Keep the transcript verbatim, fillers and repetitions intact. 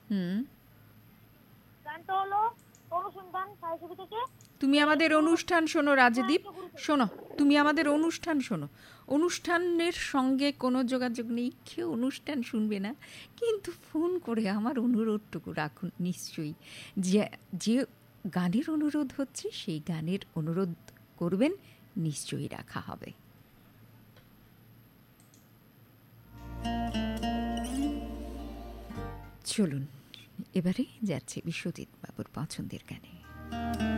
হুম, গানটা হলো অনুসন্ধান ছায়াছবি থেকে। তুমি আমাদের অনুষ্ঠান শোনো হ্যাঁ, রাজদীপ, একটু গুরুত্ব। শোনো, তুমি আমাদের অনুষ্ঠান শোনো। অনুষ্ঠানের সঙ্গে কোনো যোগাযোগ নেই, কেউ অনুষ্ঠান শুনবে না, কিন্তু ফোন করে আমার অনুরোধটুকু রাখুন নিশ্চয়ই, যে যে গানের অনুরোধ হচ্ছে সেই গানের অনুরোধ করবেন, নিশ্চয়ই রাখা হবে। চলুন এবারে যাচ্ছে বিশ্বজিৎ বাবুর পছন্দের গানে।